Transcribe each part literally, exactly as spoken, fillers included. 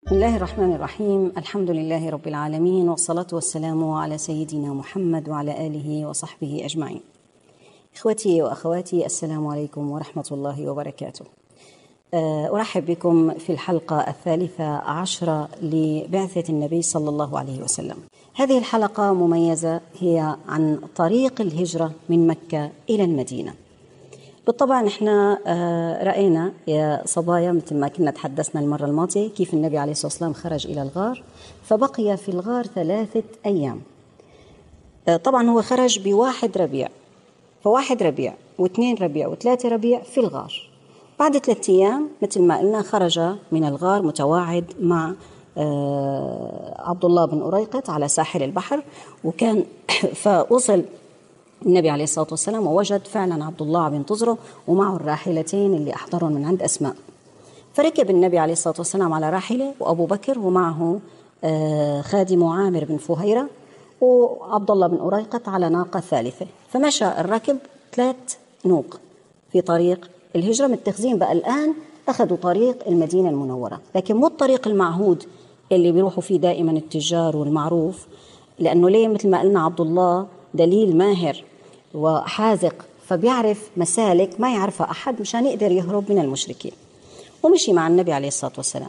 بسم الله الرحمن الرحيم. الحمد لله رب العالمين، والصلاة والسلام على سيدنا محمد وعلى آله وصحبه أجمعين. إخوتي وأخواتي، السلام عليكم ورحمة الله وبركاته. أرحب بكم في الحلقة الثالثة عشرة لبعثة النبي صلى الله عليه وسلم. هذه الحلقة مميزة، هي عن طريق الهجرة من مكة إلى المدينة. بالطبع احنا رأينا يا صبايا مثل ما كنا تحدثنا المرة الماضية كيف النبي عليه الصلاة والسلام خرج إلى الغار، فبقي في الغار ثلاثة أيام. طبعا هو خرج بواحد ربيع، فواحد ربيع واثنين ربيع وثلاثة ربيع في الغار. بعد ثلاثة أيام مثل ما قلنا خرج من الغار متواعد مع عبد الله بن أريقط على ساحل البحر، وكان فوصل النبي عليه الصلاة والسلام ووجد فعلا عبد الله عم ينتظره ومعه الراحلتين اللي أحضرهم من عند أسماء. فركب النبي عليه الصلاة والسلام على راحلة، وأبو بكر ومعه خادمه عامر بن فهيرة، وعبد الله بن أريقط على ناقة ثالثة. فمشى الركب ثلاث نوق في طريق الهجرة. متخذين بقى الآن أخذوا طريق المدينة المنورة، لكن مو الطريق المعهود اللي بيروحوا فيه دائما التجار والمعروف، لأنه ليه مثل ما قلنا عبد الله دليل ماهر وحاذق، فبيعرف مسالك ما يعرفها أحد مشان يقدر يهرب من المشركين. ومشي مع النبي عليه الصلاة والسلام.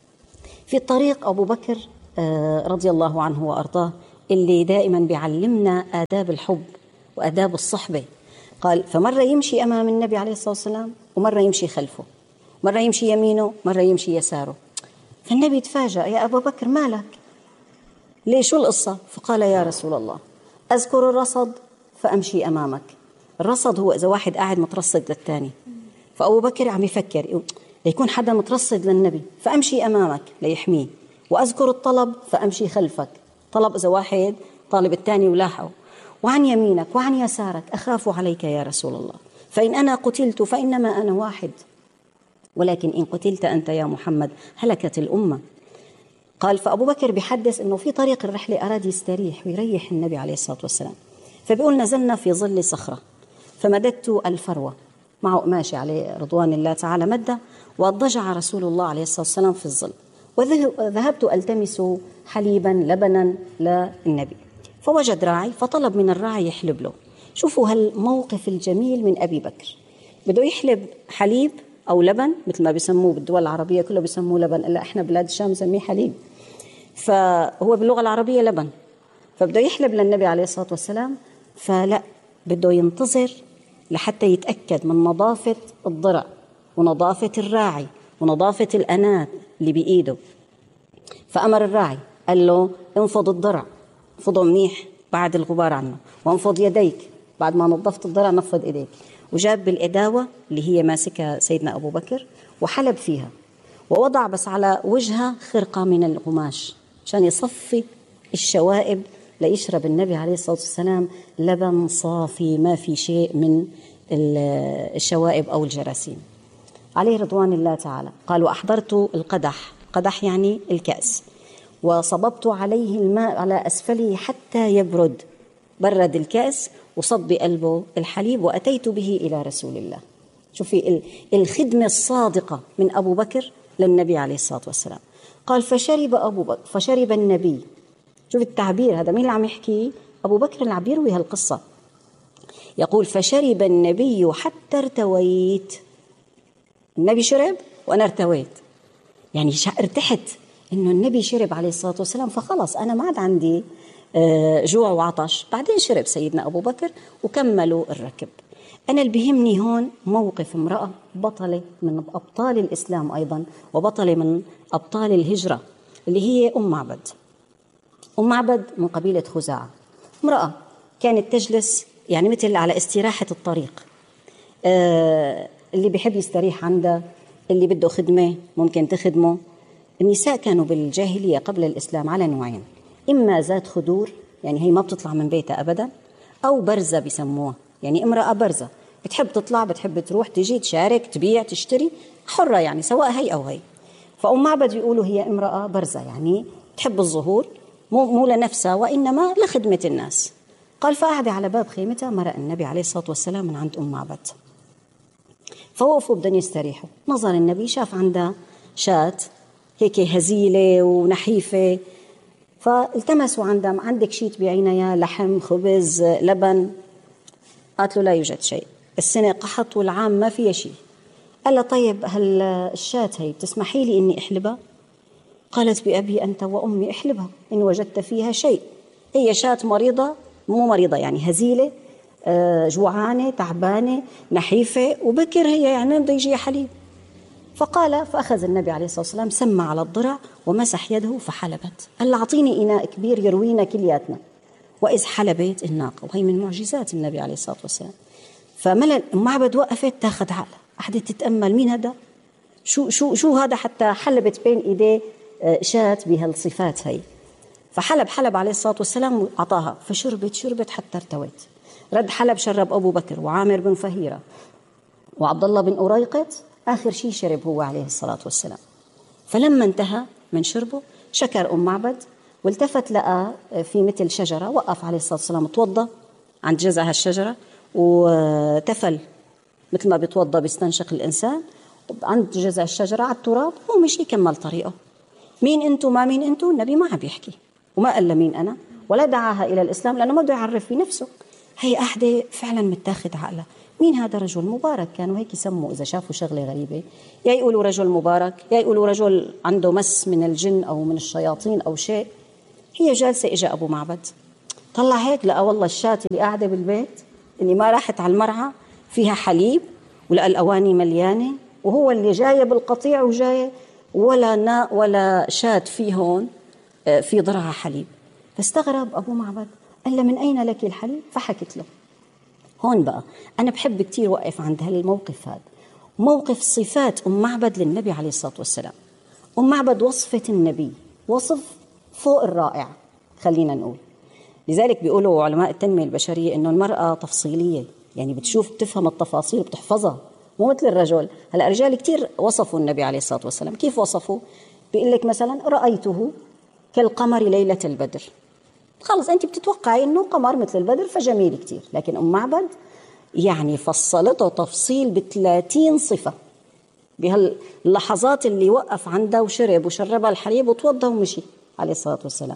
في الطريق أبو بكر رضي الله عنه وأرضاه، اللي دائما بيعلمنا آداب الحب وآداب الصحبة. قال فمرة يمشي أمام النبي عليه الصلاة والسلام، ومرة يمشي خلفه، مرة يمشي يمينه، مرة يمشي يساره. فالنبي تفاجأ، يا أبو بكر مالك؟ ليه، شو القصة؟ فقال يا رسول الله أذكر الرصد فأمشي أمامك. الرصد هو إذا واحد قاعد مترصد للتاني، فأبو بكر عم يفكر ليكون حدا مترصد للنبي، فأمشي أمامك ليحميه. وأذكر الطلب فأمشي خلفك، طلب إذا واحد طالب التاني ولاحقه. وعن يمينك وعن يسارك أخاف عليك يا رسول الله، فإن أنا قتلت فإنما أنا واحد، ولكن إن قتلت أنت يا محمد هلكت الأمة. قال فأبو بكر بيحدث أنه في طريق الرحلة أراد يستريح ويريح النبي عليه الصلاة والسلام، فبيقول نزلنا في ظل صخرة فمددت الفروة، معه قماشة عليه رضوان الله تعالى مدة، واضطجع رسول الله عليه الصلاة والسلام في الظل، وذهبت ألتمس حليبا لبنا للنبي، فوجد راعي فطلب من الراعي يحلب له. شوفوا هالموقف الجميل من أبي بكر، بده يحلب حليب أو لبن مثل ما بيسموه بالدول العربية، كله بيسموه لبن، إلا إحنا بلاد الشام نسميه حليب، فهو باللغة العربية لبن. فبده يحلب للنبي عليه الصلاة والسلام، فلا بده ينتظر لحتى يتأكد من نظافة الضرع ونظافة الراعي ونظافة الأناة اللي بإيده. فأمر الراعي قال له انفض الضرع، انفضه منيح بعد الغبار عنه، وانفض يديك بعد ما نظفت الضرع نفض إيديك. وجاب بالإداوة اللي هي ماسكها سيدنا أبو بكر وحلب فيها، ووضع بس على وجهها خرقة من القماش عشان يصفي الشوائب ليشرب النبي عليه الصلاة والسلام لبن صافي ما في شيء من الشوائب أو الجراثيم عليه رضوان الله تعالى. قال وأحضرت القدح، قدح يعني الكأس، وصببت عليه الماء على أسفله حتى يبرد، برد الكأس وصب بقلبه الحليب، وأتيت به إلى رسول الله. شوفي الخدمة الصادقة من أبو بكر للنبي عليه الصلاة والسلام. قال فشرب أبو بكر فشرب النبي. شوف التعبير هذا، مين اللي عم يحكي؟ أبو بكر اللي عم يروي هالقصة. يقول فشرب النبي حتى ارتويت، النبي شرب وأنا ارتويت، يعني ارتحت إنه النبي شرب عليه الصلاة والسلام، فخلص أنا ما عاد عندي جوع وعطش. بعدين شرب سيدنا أبو بكر وكملوا الركب. أنا اللي بيهمني هون موقف امرأة بطلة من أبطال الإسلام أيضا، وبطلة من أبطال الهجرة، اللي هي أم معبد. أم معبد من قبيلة خزاعة، امرأة كانت تجلس يعني مثل على استراحة الطريق، آه اللي بيحب يستريح عنده، اللي بده خدمة ممكن تخدمه. النساء كانوا بالجاهلية قبل الإسلام على نوعين، إما ذات خدور يعني هي ما بتطلع من بيتها أبدا، أو برزة بيسموها، يعني امرأة برزة بتحب تطلع بتحب تروح تجي تشارك تبيع تشتري، حرة يعني سواء هي أو هي. فأم معبد يقولوا هي امرأة برزة، يعني تحب الظهور، مو, مو لنفسها وإنما لخدمة الناس. قال فقعد على باب خيمتها مرق النبي عليه الصلاة والسلام من عند أم معبد، فوقفوا بدهم يستريحوا. نظر النبي شاف عندها شاة هيك هزيلة ونحيفة. فالتمسوا عندها، عندك شيء تبيعينا يا لحم خبز لبن؟ قالت له لا يوجد شيء، السنة قحط والعام ما فيها شيء. قال لها طيب هل الشاة هي بتسمحي لي إني أحلبها؟ قالت بأبي أنت وأمي احلبها إن وجدت فيها شيء. هي شاة مريضة، مو مريضة يعني هزيلة، جوعانة تعبانة نحيفة، وبكر هي يعني بده يجي حليب. فقال فأخذ النبي عليه الصلاة والسلام سمى على الضرع ومسح يده فحلبت. قال أعطيني إناء كبير يروينا كلياتنا. وإذ حلبت الناقة، وهي من معجزات النبي عليه الصلاة والسلام. فملل معبد وقفت تاخذ عقلها، قعدت تتأمل مين هذا؟ شو شو شو هذا؟ حتى حلبت بين إيديه شاة بهالصفات هي. فحلب حلب عليه الصلاة والسلام وعطاها، فشربت شربت حتى ارتوت. رد حلب شرب أبو بكر وعامر بن فهيرة وعبد الله بن أريقط، آخر شيء شرب هو عليه الصلاة والسلام. فلما انتهى من شربه شكر أم معبد، والتفت لقى في مثل شجرة، وقف عليه الصلاة والسلام توضى عند جذع هالشجرة وتفل مثل ما بيتوضى بيستنشق الإنسان عند جذع الشجرة على التراب، ومشي كمل طريقه. مين أنتو ما مين أنتو؟ النبي ما عم يحكي وما قال مين أنا، ولا دعاها إلى الإسلام لأنه ما بده يعرف في نفسه. هي أحدى فعلا متاخد عقلها. مين هذا رجل مبارك؟ كانوا هيك يسموا إذا شافوا شغلة غريبة، يا يقولوا رجل مبارك، يا يقولوا رجل عنده مس من الجن أو من الشياطين أو شيء. هي جالسة، إجا أبو معبد طلع هيك لقى والله الشاة اللي قاعدة بالبيت اللي ما راحت على المرعى فيها حليب، ولقى الأواني مليانة، وهو اللي جاية بالقطيع وجاية ولا ناء ولا شاة في هون في ضرعها حليب. فاستغرب أبو معبد، قال له من أين لك الحليب؟ فحكت له. هون بقى أنا بحب كتير وقف عند هالموقف هذا، موقف صفات أم معبد للنبي عليه الصلاة والسلام. أم معبد وصفت النبي وصف فوق الرائع، خلينا نقول. لذلك بيقولوا علماء التنمية البشرية إنه المرأة تفصيلية، يعني بتشوف بتفهم التفاصيل بتحفظها، مو مثل الرجل. هلا الرجال كتير وصفوا النبي عليه الصلاة والسلام. كيف وصفوا؟ بيقول لك مثلا رأيته كالقمر ليلة البدر، خلص أنت بتتوقعي إنه قمر مثل البدر فجميل كتير. لكن أم معبد يعني فصلته تفصيل بثلاثين صفة بهاللحظات اللي وقف عندها وشرب وشربها الحليب وتوضى ومشي عليه الصلاة والسلام.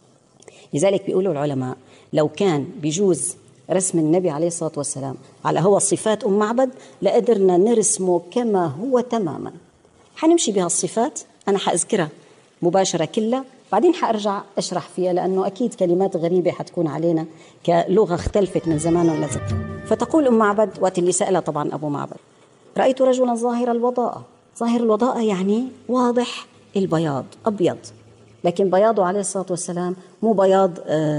لذلك بيقولوا العلماء لو كان بيجوز رسم النبي عليه الصلاة والسلام على هو صفات أم معبد لقدرنا نرسمه كما هو تماما. حنمشي بهالصفات، أنا حأذكرها مباشرة كلها، بعدين حأرجع أشرح فيها لأنه أكيد كلمات غريبة حتكون علينا كلغة اختلفت من زمان ولزمان. فتقول أم معبد وقت اللي سألها طبعا أبو معبد: رأيت رجلا ظاهر الوضاءة. ظاهر الوضاءة يعني واضح البياض، أبيض، لكن بياضه عليه الصلاة والسلام مو بياض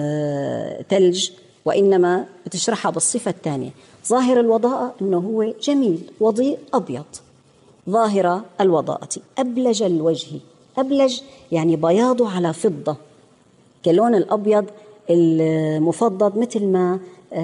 آه تلج، وإنما بتشرحها بالصفة الثانية. ظاهر الوضاءة أنه هو جميل وضيء أبيض. ظاهر الوضاءة أبلج الوجه. أبلج يعني بياضه على فضة كلون الأبيض المفضد، مثل ما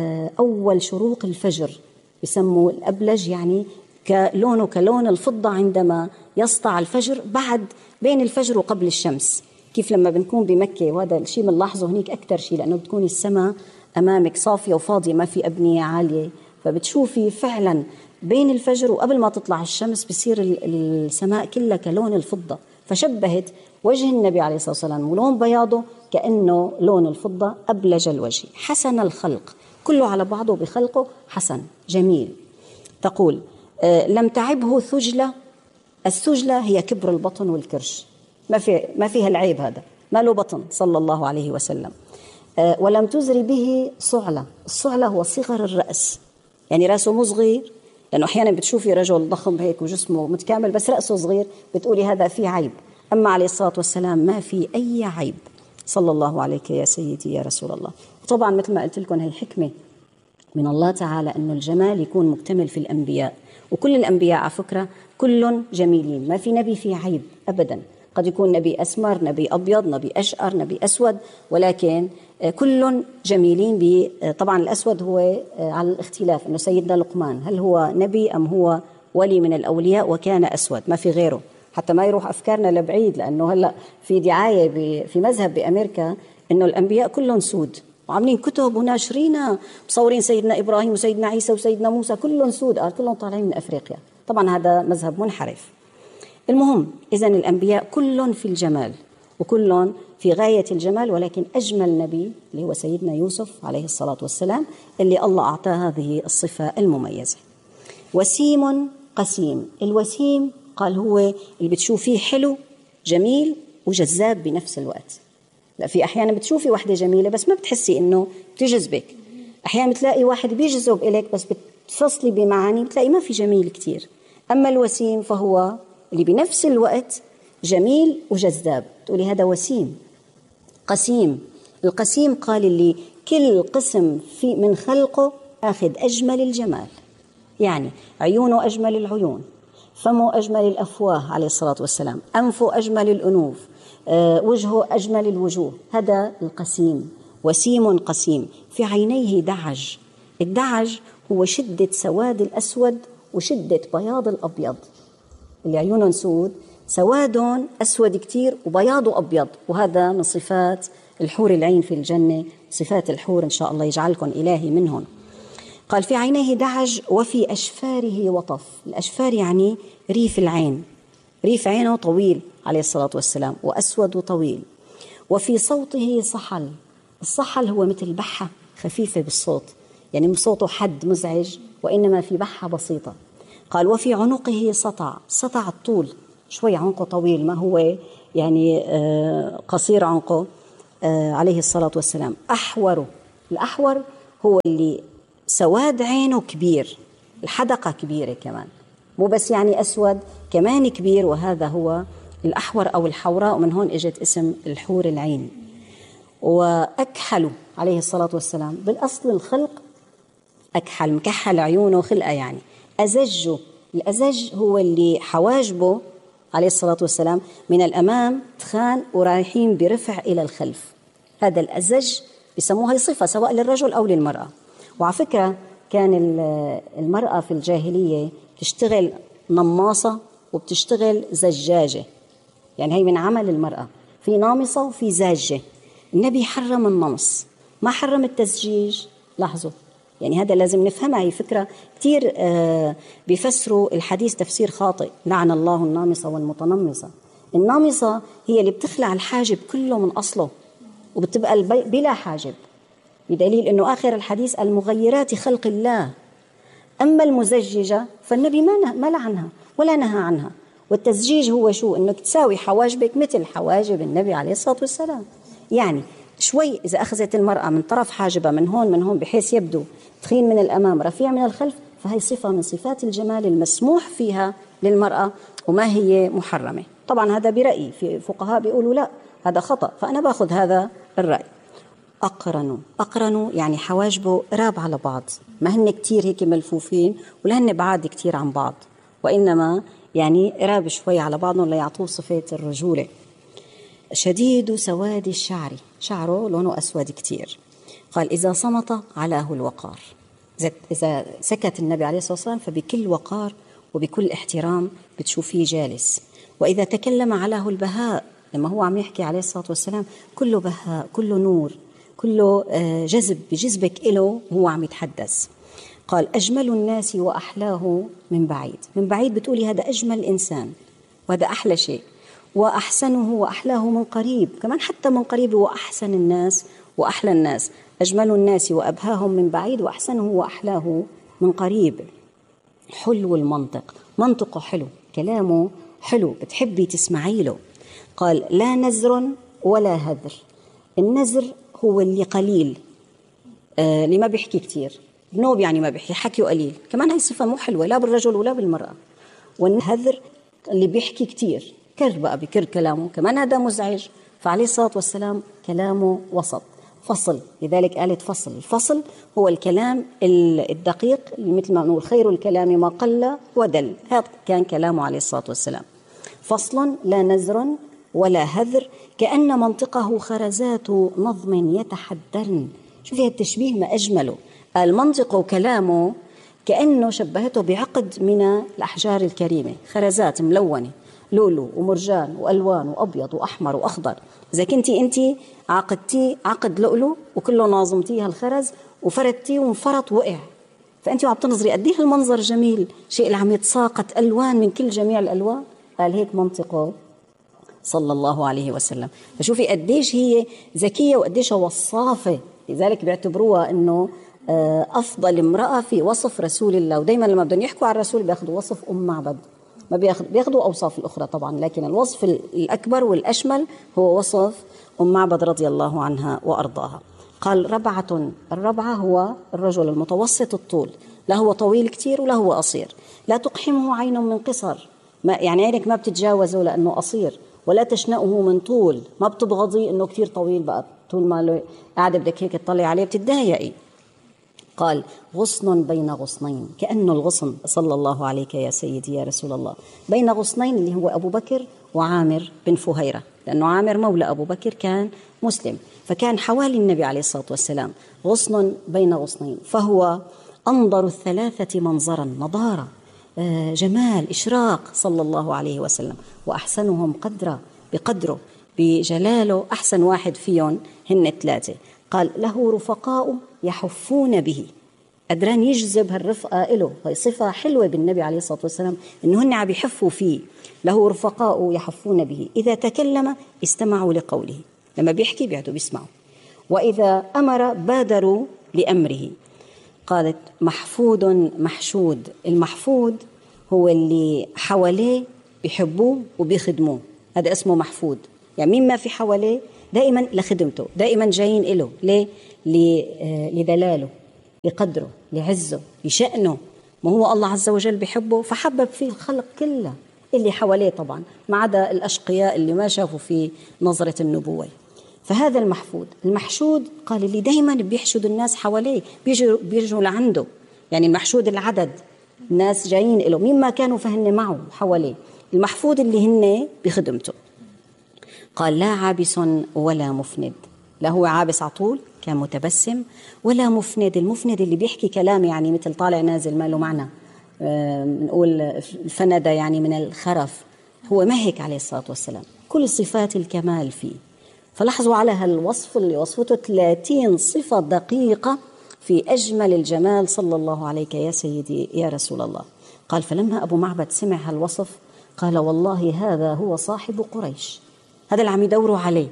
أول شروق الفجر بسموا الأبلج، يعني كلونه كلون الفضة عندما يسطع الفجر بعد بين الفجر وقبل الشمس. كيف لما بنكون بمكة، وهذا الشيء بنلاحظه هنيك أكثر شيء لأنه بتكون السماء أمامك صافية وفاضية ما في أبنية عالية، فبتشوفي فعلا بين الفجر وقبل ما تطلع الشمس بصير السماء كلها كلون الفضة. فشبهت وجه النبي عليه الصلاة والسلام ولون بياضه كأنه لون الفضة. أبلج الوجه حسن الخلق، كله على بعضه بخلقه حسن جميل. تقول آه لم تعبه ثجلة. الثجلة هي كبر البطن والكرش، ما في ما فيها العيب، هذا ما له بطن صلى الله عليه وسلم. آه ولم تزري به صعلة. الصعلة هو صغر الرأس، يعني رأسه مو صغير، لأنه أحيانا بتشوفي رجل ضخم هيك وجسمه متكامل بس رأسه صغير بتقولي هذا فيه عيب. أما عليه الصلاة والسلام ما في أي عيب صلى الله عليك يا سيدي يا رسول الله. وطبعا مثل ما قلت لكم هي حكمة من الله تعالى أنه الجمال يكون مكتمل في الأنبياء، وكل الأنبياء على فكرة كل جميلين، ما في نبي فيه عيب أبدا. قد يكون نبي أسمر، نبي أبيض، نبي أشقر، نبي أسود، ولكن كل جميلين. طبعا الأسود هو على الاختلاف، أنه سيدنا لقمان هل هو نبي أم هو ولي من الأولياء وكان أسود، ما في غيره، حتى ما يروح أفكارنا لبعيد، لأنه هلأ في دعاية في مذهب بأمريكا أنه الأنبياء كلهم سود، وعاملين كتب وناشرينها مصورين سيدنا إبراهيم وسيدنا عيسى وسيدنا موسى كلهم سود، قال كلهم طالعين من أفريقيا. طبعا هذا مذهب منحرف. المهم إذن الأنبياء كل في الجمال وكل في غاية الجمال، ولكن أجمل نبي اللي هو سيدنا يوسف عليه الصلاة والسلام اللي الله أعطاه هذه الصفة المميزة. وسيم قسيم. الوسيم قال هو اللي بتشوفيه حلو جميل وجذاب بنفس الوقت. لا، في أحيانا بتشوفي واحدة جميلة بس ما بتحسي إنه بتجذبك، أحيانا بتلاقي واحد بيجذب إليك بس بتفصلي بمعاني بتلاقي ما في جميل كتير. أما الوسيم فهو اللي بنفس الوقت جميل وجذاب، تقولي هذا وسيم. قسيم. القسيم قال اللي كل قسم في من خلقه أخذ أجمل الجمال، يعني عيونه أجمل العيون، فمه أجمل الأفواه عليه الصلاة والسلام، أنفه أجمل الأنوف، أه وجهه أجمل الوجوه. هذا القسيم. وسيم قسيم. في عينيه دعج. الدعج هو شدة سواد الأسود وشدة بياض الأبيض. اللي عيونهم سود سوادهم أسود كتير وبياضه أبيض، وهذا من صفات الحور العين في الجنة، صفات الحور إن شاء الله يجعلكم إلهي منهم. قال في عينيه دعج وفي أشفاره وطف. الأشفار يعني ريف العين، ريف عينه طويل عليه الصلاة والسلام وأسود وطويل. وفي صوته صحل. الصحل هو مثل بحة خفيفة بالصوت، يعني صوته حد مزعج وإنما في بحة بسيطة. قال وفي عنقه سطع. سطع الطول، شوي عنقه طويل، ما هو يعني قصير عنقه عليه الصلاة والسلام. أحور. الأحور هو اللي سواد عينه كبير، الحدقة كبيرة كمان، مو بس يعني أسود كمان كبير، وهذا هو الأحور أو الحوراء، ومن هون إجت اسم الحور العين. وأكحل عليه الصلاة والسلام. بالأصل الخلق أكحل، مكحل عيونه خلقة يعني. أزج. الأزج هو اللي حواجبه عليه الصلاة والسلام من الأمام تخان ورايحين برفع إلى الخلف، هذا الأزج بيسموها صفة سواء للرجل أو للمرأة. وعلى فكرة كان المرأة في الجاهلية تشتغل نماصة وبتشتغل زجاجة، يعني هي من عمل المرأة، في نامصة وفي زاجة. النبي حرم النمص، ما حرم التزجيج. لاحظوا، يعني هذا لازم نفهمها، هي فكرة كتير آه بيفسروا الحديث تفسير خاطئ. لعن الله النامصة والمتنمصة. النامصة هي اللي بتخلع الحاجب كله من أصله وبتبقى بلا حاجب، بدليل أنه آخر الحديث المغيرات خلق الله. أما المزججة فالنبي ما ما لعنها ولا نهى عنها. والتزجيج هو شو؟ أنك تساوي حواجبك مثل حواجب النبي عليه الصلاة والسلام، يعني شوي إذا أخذت المرأة من طرف حاجبها من هون من هون بحيث يبدو تخين من الأمام رفيع من الخلف، فهي صفة من صفات الجمال المسموح فيها للمرأة وما هي محرمة. طبعا هذا برأيي، في فقهاء بيقولوا لا هذا خطأ، فأنا باخذ هذا الرأي. أقرنوا. أقرنوا يعني حواجبه قراب على بعض، ما هن كتير هيك ملفوفين ولا هن بعاد كتير عن بعض، وإنما يعني قراب شوي على بعضهم ليعطوه صفة الرجولة. شديد سواد الشعر. شعره لونه أسود كتير. قال إذا صمت علاه الوقار. إذا سكت النبي عليه الصلاة والسلام فبكل وقار وبكل احترام بتشوفيه جالس. وإذا تكلم علاه البهاء، لما هو عم يحكي عليه الصلاة والسلام كله بهاء، كله نور، كله جذب، بجذبك إله وهو عم يتحدث. قال أجمل الناس وأحلاه من بعيد. من بعيد بتقولي هذا أجمل إنسان وهذا أحلى شيء. وأحسنه وأحلاه من قريب، كمان حتى من قريب هو أحسن الناس وأحلى الناس. أجمل الناس وأبهاهم من بعيد وأحسنه وأحلاه من قريب. حلو المنطق، منطقه حلو، كلامه حلو، بتحبي تسمعي له. قال لا نزر ولا هذر. النزر هو اللي قليل، آه اللي ما بيحكي كتير، نوب يعني ما بيحكي، حكيه قليل، كمان هي صفة مو حلوة لا بالرجل ولا بالمرأة. والهذر اللي بيحكي كتير، كر بقى بكر كلامه، كمان هذا مزعج. فعليه الصلاة والسلام كلامه وسط، فصل، لذلك قالت فصل. الفصل هو الكلام الدقيق، مثل ما نقول خير الكلام ما قل ودل، هذا كان كلامه عليه الصلاة والسلام. فصل لا نزر ولا هذر كأن منطقه خرزات نظم يتحدرن. شوفي التشبيه ما أجمله. المنطق وكلامه كأنه شبهته بعقد من الأحجار الكريمة، خرزات ملونة، لولو ومرجان وألوان وأبيض وأحمر وأخضر. إذا كنتي أنت عقدتي عقد لؤلؤ وكله ناظمتيها الخرز وفردتي وانفرط وقع، فأنت وعم تنظري قديه المنظر جميل، شيء اللي عم يتساقط ألوان من كل جميع الألوان، قال هيك منطقه صلى الله عليه وسلم. فشوفي قديش هي ذكية وقديش وصافة، لذلك بيعتبروها أنه أفضل امرأة في وصف رسول الله. ودايما لما بدهم يحكوا عن الرسول بياخذوا وصف أم معبد، ما بياخذوا أوصاف الأخرى طبعا، لكن الوصف الأكبر والأشمل هو وصف أم معبد رضي الله عنها وأرضاها. قال ربعة، الربعة هو الرجل المتوسط الطول، لا هو طويل كتير ولا هو قصير، لا تقحمه عين من قصر، ما يعني عينك ما بتتجاوزه لأنه قصير، ولا تشنقه من طول، ما بتبغضي انه كثير طويل بقى، طول ما قاعده بدك هيك تطلعي عليه بتتضايقي. قال غصن بين غصنين، كأنه الغصن صلى الله عليك يا سيدي يا رسول الله بين غصنين، اللي هو أبو بكر وعامر بن فهيرة، لأنه عامر مولى أبو بكر كان مسلم، فكان حوالي النبي عليه الصلاة والسلام. غصن بين غصنين، فهو أنظر الثلاثة منظرا، نضارة، جمال، إشراق صلى الله عليه وسلم، وأحسنهم قدرا، بقدره بجلاله أحسن واحد فيهم هن ثلاثة. قال له رفقاء يحفون به، قدران يجذب هالرفقة له، هي صفة حلوة بالنبي عليه الصلاة والسلام إنه هن عم يحفوا فيه. له رفقاء يحفون به، إذا تكلم استمعوا لقوله، لما بيحكي بيعدوا بيسمعوا، وإذا أمر بادروا لأمره. قالت محفود محشود، المحفود هو اللي حواليه بيحبوه وبيخدموه، هذا اسمه محفود، يعني مما في حواليه دائما لخدمته، دائما جايين إله، ليه؟ لدلاله، لقدره، لعزه، لشأنه، ما هو الله عز وجل بيحبه فحبب فيه الخلق كله اللي حواليه طبعا، ما عدا الأشقياء اللي ما شافوا في نظرة النبوة. فهذا المحفود. المحشود قال اللي دايما بيحشد الناس حواليه، بيجوا بيجوا لعنده، يعني المحشود العدد، الناس جايين له مما كانوا فهن معه حواليه. المحفود اللي هن بخدمته. قال لا عابس ولا مفند، لا هو عابس عطول كان متبسم، ولا مفند، المفند اللي بيحكي كلام يعني مثل طالع نازل ما له معنى، بنقول الفندة يعني من الخرف، هو ما هيك عليه الصلاة والسلام، كل صفات الكمال فيه. فلاحظوا على هالوصف اللي وصفته ثلاثين صفة دقيقة في أجمل الجمال صلى الله عليك يا سيدي يا رسول الله. قال فلما أبو معبد سمع هالوصف قال والله هذا هو صاحب قريش، هذا اللي عم يدوروا عليه،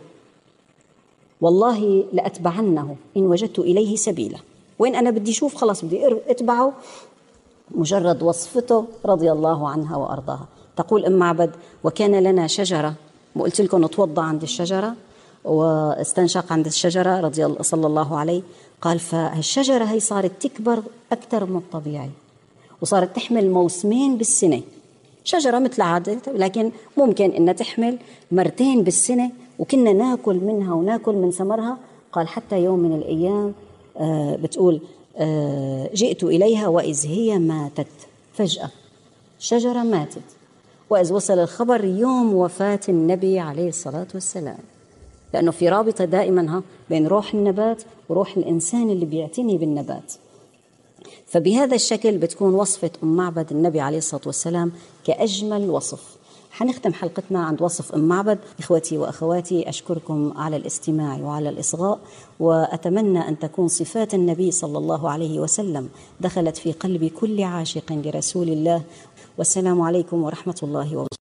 والله لأتبعنه إن وجدت إليه سبيلا، وين أنا بدي شوف خلاص بدي أتبعه. مجرد وصفته رضي الله عنها وأرضاها. تقول أم معبد وكان لنا شجرة، وقلت لكم نتوضع عند الشجرة واستنشق عند الشجرة رضي الله صلى الله عليه. قال فالشجرة هي صارت تكبر أكثر من الطبيعي، وصارت تحمل موسمين بالسنة، شجرة مثل عادة لكن ممكن إنها تحمل مرتين بالسنة، وكنا ناكل منها وناكل من ثمرها. قال حتى يوم من الأيام آه بتقول آه جئت إليها وإذ هي ماتت فجأة، الشجرة ماتت، وإذ وصل الخبر يوم وفاة النبي عليه الصلاة والسلام، لأنه في رابطة دائما ها بين روح النبات وروح الإنسان اللي بيعتني بالنبات. فبهذا الشكل بتكون وصفة أم معبد النبي عليه الصلاة والسلام كأجمل وصف. حنختم حلقتنا عند وصف أم معبد. إخوتي وأخواتي أشكركم على الاستماع وعلى الإصغاء، وأتمنى أن تكون صفات النبي صلى الله عليه وسلم دخلت في قلب كل عاشق لرسول الله. والسلام عليكم ورحمة الله وبركاته.